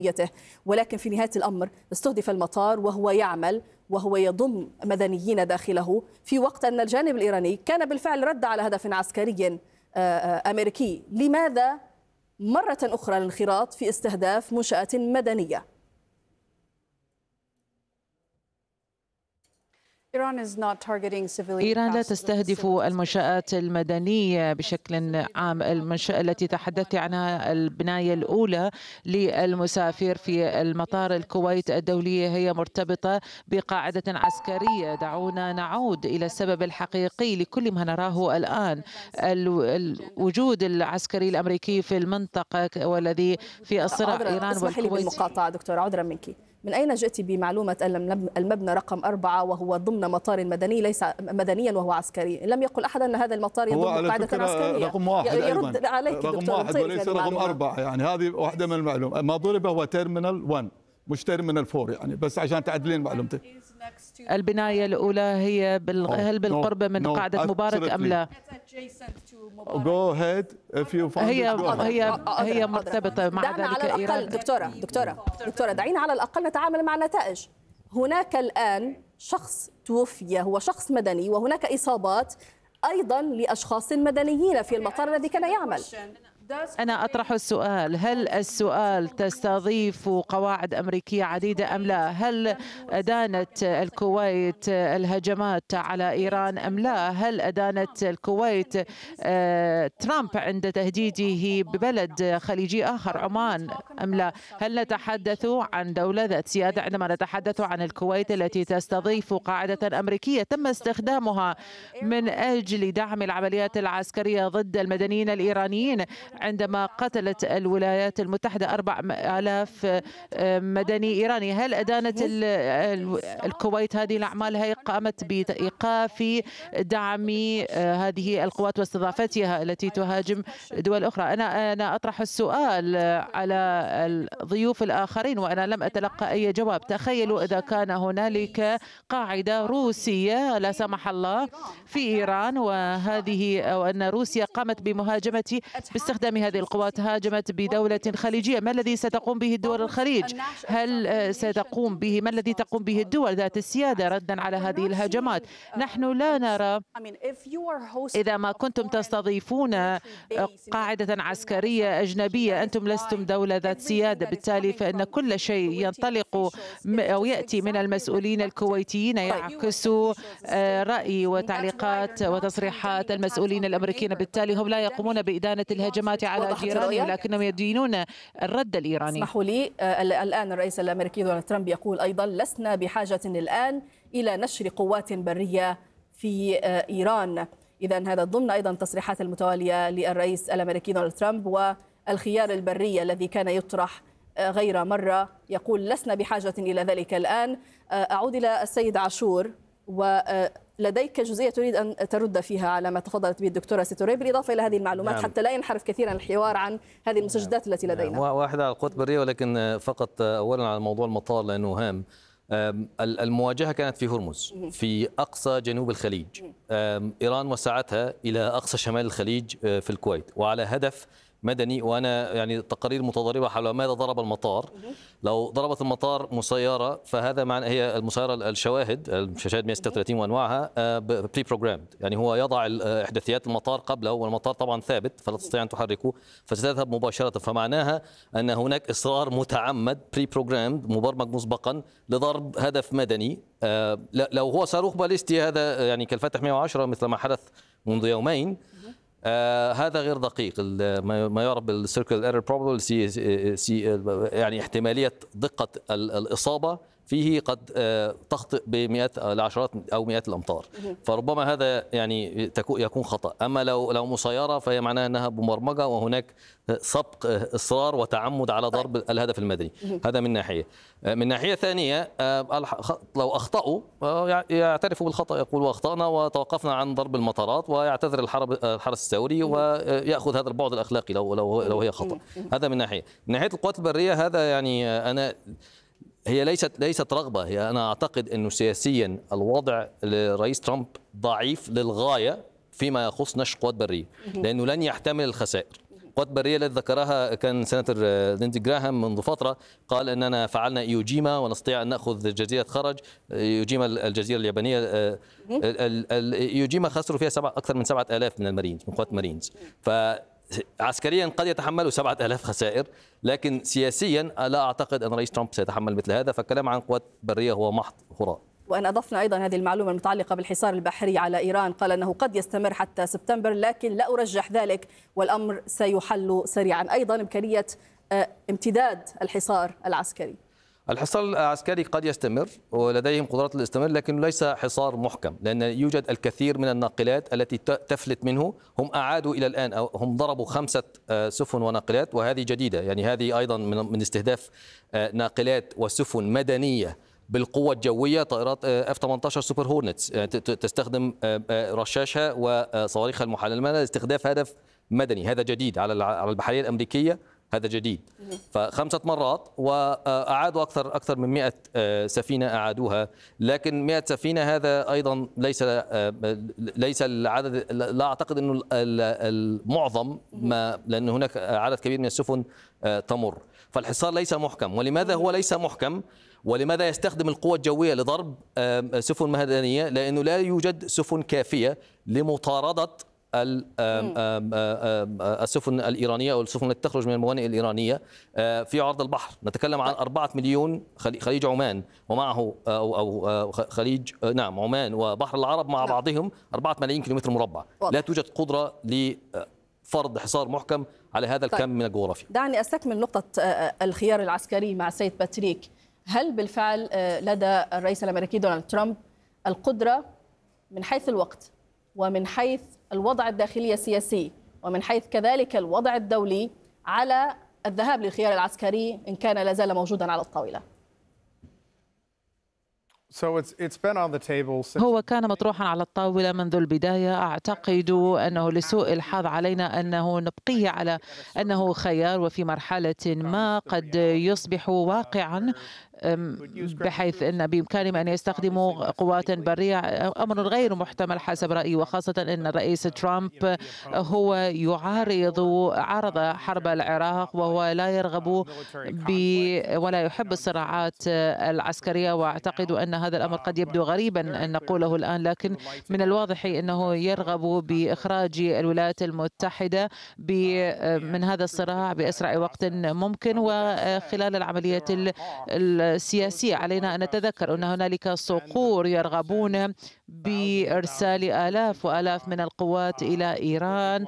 ولكن في نهاية الأمر استهدف المطار وهو يعمل وهو يضم مدنيين داخله، في وقت أن الجانب الإيراني كان بالفعل رد على هدف عسكري أمريكي. لماذا مرة أخرى الانخراط في استهداف منشآت مدنية؟ إيران لا تستهدف المنشآت المدنية بشكل عام. المنشأة التي تحدثت عنها البناية الأولى للمسافر في المطار الكويت الدولي هي مرتبطة بقاعدة عسكرية. دعونا نعود إلى السبب الحقيقي لكل ما نراه الآن، الوجود العسكري الأمريكي في المنطقة والذي في الصراع إيران والكويت. اسمحي لي بالمقاطعة دكتورة، عذرا منك. من أين جئت بمعلومة أن المبنى رقم 4 وهو ضمن مطار مدني ليس مدنيا وهو عسكري؟ لم يقل أحد أن هذا المطار يضم قاعدة عسكرية. رقم 1 يرد عليك رقم 1 وليس رقم 4، يعني هذه واحدة من المعلومات. ما ضرب هو تيرمينال 1 مش تيرمينال 4، يعني بس عشان تعدلين معلومتك. البناية الأولى هي هل بالقرب من قاعدة مبارك أم لا؟ هي مرتبطة مع ذلك إيران. دكتورة دعينا على الأقل نتعامل مع النتائج. هناك الآن شخص توفي، هو شخص مدني، وهناك إصابات أيضا لأشخاص مدنيين في المطار الذي كان يعمل. أنا أطرح السؤال، هل السؤال تستضيف قواعد أمريكية عديدة أم لا؟ هل أدانت الكويت الهجمات على إيران أم لا؟ هل أدانت الكويت ترامب عند تهديده ببلد خليجي آخر عمان أم لا؟ هل نتحدث عن دولة ذات سيادة عندما نتحدث عن الكويت التي تستضيف قاعدة أمريكية تم استخدامها من أجل دعم العمليات العسكرية ضد المدنيين الإيرانيين؟ عندما قتلت الولايات المتحدة 4000 مدني إيراني، هل أدانت الكويت هذه الأعمال؟ هي قامت بإيقاف دعم هذه القوات واستضافتها التي تهاجم دول أخرى. أنا أطرح السؤال على الضيوف الآخرين وأنا لم أتلقى أي جواب. تخيلوا إذا كان هنالك قاعدة روسية لا سمح الله في إيران، أو أن روسيا قامت بمهاجمة باستخدام هذه القوات، هاجمت بدولة خليجية، ما الذي ستقوم به دول الخليج؟ هل ستقوم به ما الذي تقوم به الدول ذات السيادة ردا على هذه الهجمات؟ نحن لا نرى. إذا ما كنتم تستضيفون قاعدة عسكرية أجنبية أنتم لستم دولة ذات سيادة، بالتالي فإن كل شيء ينطلق أو يأتي من المسؤولين الكويتيين يعكس رأي وتعليقات وتصريحات المسؤولين الأمريكيين، بالتالي هم لا يقومون بإدانة الهجمات على جيرانهم ولكنهم يدينون الرد الإيراني. اسمحوا لي، الآن الرئيس الأمريكي دونالد ترامب يقول أيضا لسنا بحاجة الآن إلى نشر قوات برية في إيران. إذن هذا ضمن أيضا تصريحات المتوالية للرئيس الأمريكي دونالد ترامب، والخيار البري الذي كان يطرح غير مرة يقول لسنا بحاجة إلى ذلك الآن. أعود إلى السيد عاشور، ولديك جزئية تريد أن ترد فيها على ما تفضلت به الدكتورة سيتوري بالإضافة إلى هذه المعلومات. نعم. حتى لا ينحرف كثيرا الحوار عن هذه المستجدات التي لدينا. واحدة على القوات البرية، ولكن فقط أولا على موضوع المطار لأنه هام. المواجهة كانت في هرمز في أقصى جنوب الخليج. إيران وسعتها إلى أقصى شمال الخليج في الكويت وعلى هدف مدني، وانا يعني تقارير متضاربه حول ماذا ضرب المطار. لو ضربت المطار مسيره فهذا معنى هي المسيره الشواهد 136 وانواعها بري بروجرامد، يعني هو يضع احداثيات المطار قبله والمطار طبعا ثابت فلا تستطيع ان تحركه فتذهب مباشره، فمعناها ان هناك اصرار متعمد بري بروجرامد مبرمج مسبقا لضرب هدف مدني. لو هو صاروخ باليستي هذا يعني كالفتح 110 مثل ما حدث منذ يومين، هذا غير دقيق. ما يعرف بالسيركل ايرور بروبابيلتي، يعني احتماليه دقه الاصابه فيه قد تخطئ بمئات العشرات او مئات الامتار، فربما هذا يعني يكون خطا. اما لو مسيره فهي معناها انها مبرمجه وهناك سبق اصرار وتعمد على ضرب الهدف المدني. هذا من ناحيه. من ناحيه ثانيه لو اخطاوا يعترفوا بالخطا، يقولوا اخطانا وتوقفنا عن ضرب المطارات، ويعتذر الحرس الثوري وياخذ هذا البعد الاخلاقي لو هي خطا. هذا من ناحيه. من ناحيه القوات البريه هذا يعني هي ليست رغبه، هي انا اعتقد انه سياسيا الوضع لرئيس ترامب ضعيف للغايه فيما يخص نشر قوات بريه، لانه لن يحتمل الخسائر. القوات البرية التي ذكرها كان سيناتور ليندي جراهام منذ فترة، قال أننا فعلنا إيوجيما ونستطيع أن نأخذ جزيرة خرج. إيوجيما الجزيرة اليابانية، إيوجيما خسروا فيها أكثر من 7000 من المارينز، من قوات المارينز. عسكريا قد يتحملوا 7000 خسائر، لكن سياسيا لا أعتقد أن رئيس ترامب سيتحمل مثل هذا، فالكلام عن قوات برية هو محض هراء. وأن أضفنا أيضا هذه المعلومة المتعلقة بالحصار البحري على إيران، قال أنه قد يستمر حتى سبتمبر، لكن لا أرجح ذلك والأمر سيحل سريعا. أيضا إمكانية امتداد الحصار العسكري. الحصار العسكري قد يستمر ولديهم قدرات الاستمرار، لكنه ليس حصار محكم، لأن يوجد الكثير من الناقلات التي تفلت منه. هم أعادوا إلى الآن، أو هم ضربوا 5 سفن وناقلات، وهذه جديدة، يعني هذه أيضا من استهداف ناقلات وسفن مدنية بالقوة الجوية، طائرات F-18 سوبر هورنتس تستخدم رشاشها وصواريخها المحللة لاستهداف هدف مدني. هذا جديد على البحرية الأمريكية، هذا جديد. ف5 مرات، وأعادوا أكثر من 100 سفينة أعادوها، لكن 100 سفينة هذا أيضا ليس العدد. لا أعتقد أنه المعظم، لأن هناك عدد كبير من السفن تمر. فالحصار ليس محكم. ولماذا هو ليس محكم؟ ولماذا يستخدم القوة الجوية لضرب سفن مدنية؟ لأنه لا يوجد سفن كافية لمطاردة السفن الإيرانية أو السفن التي تخرج من الموانئ الإيرانية في عرض البحر. نتكلم عن 4 مليون. خليج عمان ومعه أو خليج عمان وبحر العرب مع بعضهم 4 ملايين كيلومتر مربع. لا توجد قدرة لفرض حصار محكم على هذا الكم من الجغرافيا. دعني أستكمل نقطة الخيار العسكري مع السيد باتريك. هل بالفعل لدى الرئيس الأمريكي دونالد ترامب القدرة من حيث الوقت ومن حيث الوضع الداخلي السياسي ومن حيث كذلك الوضع الدولي على الذهاب للخيار العسكري إن كان لا زال موجودا على الطاولة؟ هو كان مطروحا على الطاولة منذ البداية. أعتقد أنه لسوء الحظ علينا أنه نبقيه على أنه خيار، وفي مرحلة ما قد يصبح واقعا، بحيث أن بإمكانهم أن يستخدموا قوات برية. أمر غير محتمل حسب رأيي، وخاصة أن الرئيس ترامب هو عارض حرب العراق، وهو لا يرغب ولا يحب الصراعات العسكرية. وأعتقد أن هذا الأمر قد يبدو غريبا أن نقوله الآن، لكن من الواضح أنه يرغب بإخراج الولايات المتحدة من هذا الصراع بأسرع وقت ممكن. وخلال العملية السياسية علينا أن نتذكر أن هنالك صقور يرغبون بإرسال آلاف وآلاف من القوات إلى إيران،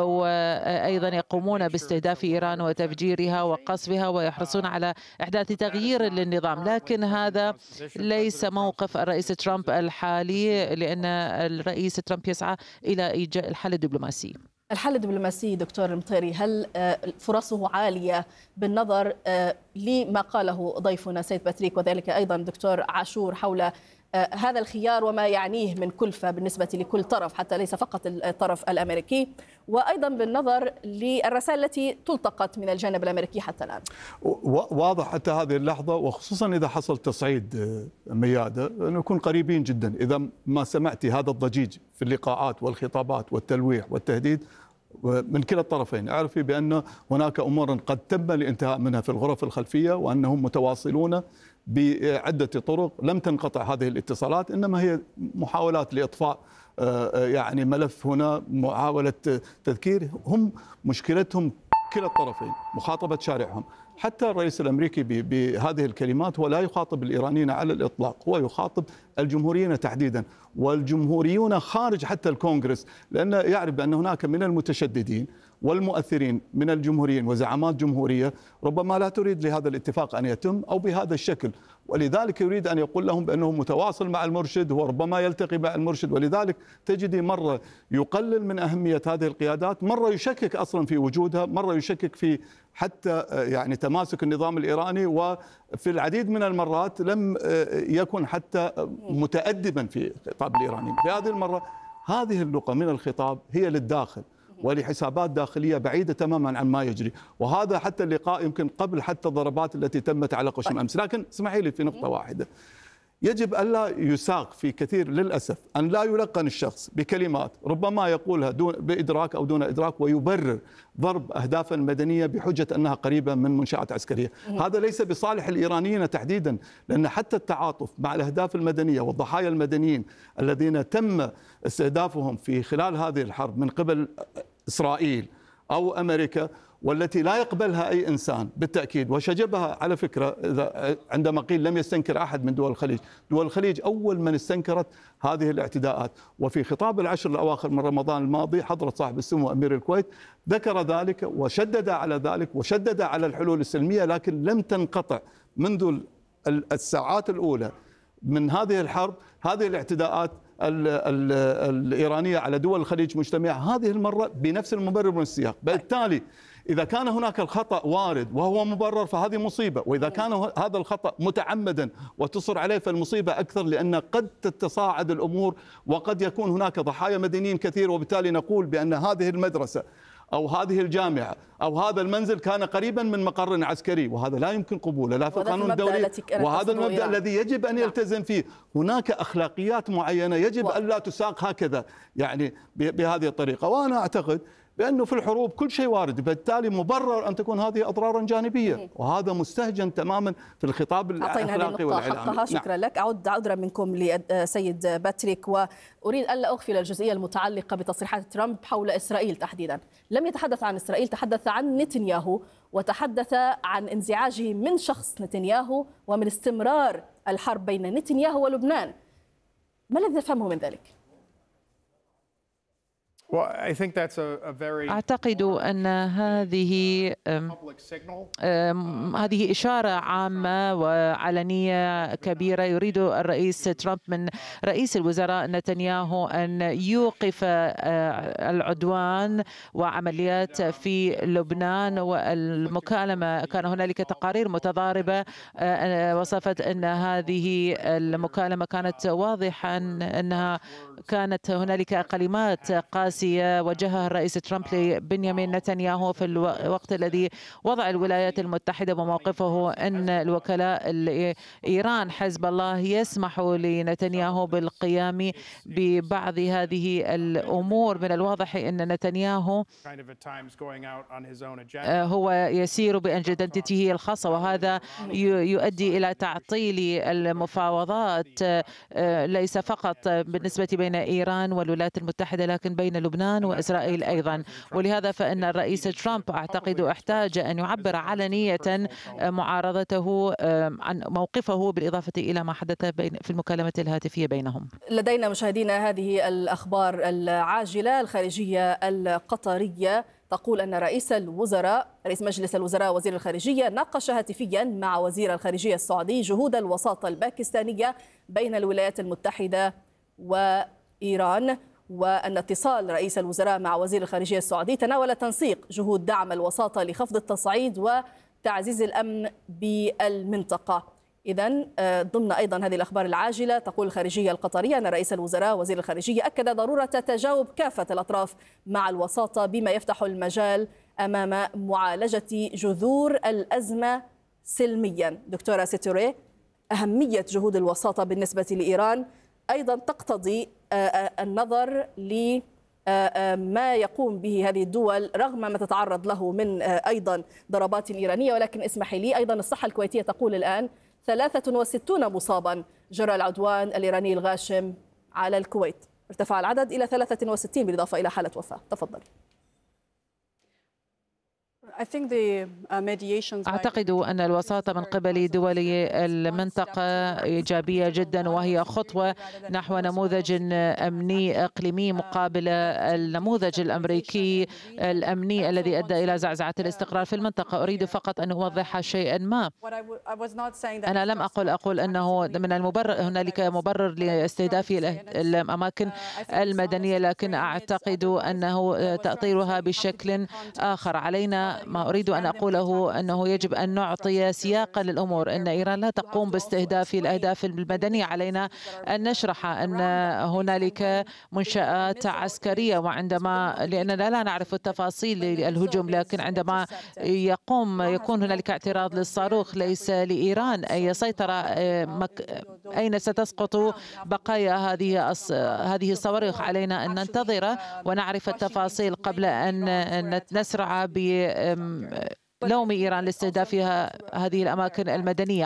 وأيضا يقومون باستهداف إيران وتفجيرها وقصفها، ويحرصون على إحداث تغيير للنظام. لكن هذا ليس موقف الرئيس ترامب الحالي، لأن الرئيس ترامب يسعى إلى إيجاد الحل الدبلوماسي. الحل الدبلوماسي دكتور المطيري، هل فرصه عالية بالنظر لما قاله ضيفنا سيد باتريك وذلك أيضا دكتور عاشور حول هذا الخيار وما يعنيه من كلفة بالنسبة لكل طرف، حتى ليس فقط الطرف الأمريكي، وأيضا بالنظر للرسائل التي تلتقط من الجانب الأمريكي حتى الآن؟ واضح حتى هذه اللحظة، وخصوصا إذا حصل تصعيد ميادة، أنه نكون قريبين جدا. إذا ما سمعت هذا الضجيج في اللقاءات والخطابات والتلويح والتهديد من كلا الطرفين، اعرفي بأن هناك أمور قد تم الانتهاء منها في الغرف الخلفية، وأنهم متواصلون بعدة طرق. لم تنقطع هذه الاتصالات، إنما هي محاولات لإطفاء يعني ملف هنا، محاولة تذكير. هم مشكلتهم كلا الطرفين مخاطبة شارعهم. حتى الرئيس الأمريكي بهذه الكلمات هو لا يخاطب الإيرانيين على الإطلاق، هو يخاطب الجمهوريين تحديدا، والجمهوريون خارج حتى الكونغرس، لأنه يعرف بأن هناك من المتشددين والمؤثرين من الجمهوريين وزعامات جمهورية ربما لا تريد لهذا الاتفاق أن يتم أو بهذا الشكل، ولذلك يريد أن يقول لهم بأنه متواصل مع المرشد، وربما يلتقي مع المرشد. ولذلك تجدي مرة يقلل من أهمية هذه القيادات، مرة يشكك أصلا في وجودها، مرة يشكك في حتى يعني تماسك النظام الإيراني، وفي العديد من المرات لم يكن حتى متأدبا في خطاب الإيرانيين. في هذه المرة هذه اللقطة من الخطاب هي للداخل ولحسابات داخلية بعيدة تماما عن ما يجري، وهذا حتى اللقاء يمكن قبل حتى الضربات التي تمت على قشم أمس. لكن اسمحي لي في نقطة واحدة، يجب ألا يساق في كثير للأسف أن لا يلقن الشخص بكلمات ربما يقولها بإدراك أو دون إدراك ويبرر ضرب أهدافا مدنية بحجة أنها قريبة من منشآت عسكرية. هذا ليس بصالح الإيرانيين تحديدا، لأن حتى التعاطف مع الأهداف المدنية والضحايا المدنيين الذين تم استهدافهم في خلال هذه الحرب من قبل إسرائيل أو أمريكا، والتي لا يقبلها أي إنسان بالتأكيد، وشجبها على فكرة عندما قيل لم يستنكر أحد من دول الخليج. دول الخليج أول من استنكرت هذه الاعتداءات، وفي خطاب العشر الأواخر من رمضان الماضي حضرة صاحب السمو أمير الكويت ذكر ذلك وشدد على ذلك وشدد على الحلول السلمية، لكن لم تنقطع منذ الساعات الأولى من هذه الحرب هذه الاعتداءات الإيرانية على دول الخليج مجتمعة، هذه المرة بنفس المبرر والسياق. بالتالي إذا كان هناك الخطأ وارد وهو مبرر فهذه مصيبة، وإذا كان هذا الخطأ متعمدا وتصر عليه فالمصيبة أكثر، لأن قد تتصاعد الأمور وقد يكون هناك ضحايا مدنيين كثير، وبالتالي نقول بأن هذه المدرسة أو هذه الجامعة أو هذا المنزل كان قريبا من مقر عسكري، وهذا لا يمكن قبوله لا في القانون الدولي، وهذا المبدأ الذي يجب أن يلتزم فيه. هناك أخلاقيات معينة يجب أن لا تساق هكذا يعني بهذه الطريقة. وأنا أعتقد بأنه في الحروب كل شيء وارد، بالتالي مبرر أن تكون هذه أضرارا جانبية، وهذا مستهجن تماما في الخطاب الأخلاقي والإعلامي. شكرا لك. أعود عذرا منكم لسيد باتريك، وأريد ألا أغفل الجزئية المتعلقة بتصريحات ترامب حول إسرائيل تحديدا. لم يتحدث عن إسرائيل، تحدث عن نتنياهو، وتحدث عن انزعاجه من شخص نتنياهو ومن استمرار الحرب بين نتنياهو ولبنان. ما الذي تفهمه من ذلك؟ أعتقد أن هذه إشارة عامة وعلنية كبيرة يريد الرئيس ترامب من رئيس الوزراء نتنياهو أن يوقف العدوان وعمليات في لبنان والمكالمة. كان هنالك تقارير متضاربة وصفت أن هذه المكالمة كانت واضحة أنها كانت هنالك كلمات قاسية وجهها الرئيس ترامب لبنيامين نتنياهو في الوقت الذي وضع الولايات المتحدة وموقفه أن الوكلاء إيران حزب الله يسمح لنتنياهو بالقيام ببعض هذه الأمور. من الواضح أن نتنياهو هو يسير بأجندته الخاصة، وهذا يؤدي إلى تعطيل المفاوضات ليس فقط بالنسبة بين إيران والولايات المتحدة لكن بين لبنان وإسرائيل أيضا. ولهذا فإن الرئيس ترامب أعتقد احتاج أن يعبر علنية معارضته عن موقفه بالإضافة إلى ما حدث في المكالمة الهاتفية بينهم. لدينا مشاهدينا هذه الأخبار العاجلة. الخارجية القطرية تقول أن رئيس مجلس الوزراء وزير الخارجية ناقش هاتفيا مع وزير الخارجية السعودي جهود الوساطة الباكستانية بين الولايات المتحدة وإيران، وأن اتصال رئيس الوزراء مع وزير الخارجية السعودي تناول تنسيق جهود دعم الوساطة لخفض التصعيد وتعزيز الأمن بالمنطقة. إذن ضمن أيضا هذه الأخبار العاجلة تقول الخارجية القطرية أن رئيس الوزراء وزير الخارجية أكد ضرورة تجاوب كافة الأطراف مع الوساطة بما يفتح المجال أمام معالجة جذور الأزمة سلميا. دكتورة ستوري، أهمية جهود الوساطة بالنسبة لإيران أيضا تقتضي النظر لما يقوم به هذه الدول رغم ما تتعرض له من أيضا ضربات إيرانية. ولكن اسمحي لي أيضا الصحة الكويتية تقول الآن 63 مصابا جرى العدوان الإيراني الغاشم على الكويت، ارتفع العدد إلى 63 بالإضافة إلى حالة وفاة. تفضل. أعتقد أن الوساطة من قبل دول المنطقة إيجابية جدا، وهي خطوة نحو نموذج أمني إقليمي مقابل النموذج الأمريكي الأمني الذي أدى إلى زعزعة الاستقرار في المنطقة. أريد فقط أن أوضح شيئا ما. أنا لم أقول أنه من المبرر هنالك مبرر لاستهداف الأماكن المدنية، لكن أعتقد أنه تأطيرها بشكل آخر. علينا ما أريد أن أقوله أنه يجب أن نعطي سياقا للأمور. أن إيران لا تقوم باستهداف الأهداف المدنية. علينا أن نشرح أن هنالك منشآت عسكرية، لأننا لا نعرف التفاصيل الهجوم، لكن عندما يكون هنالك اعتراض للصاروخ ليس لإيران أي سيطرة أين ستسقط بقايا هذه الصواريخ. علينا أن ننتظر ونعرف التفاصيل قبل أن نسرع بلوم إيران لاستهداف هذه الأماكن المدنية.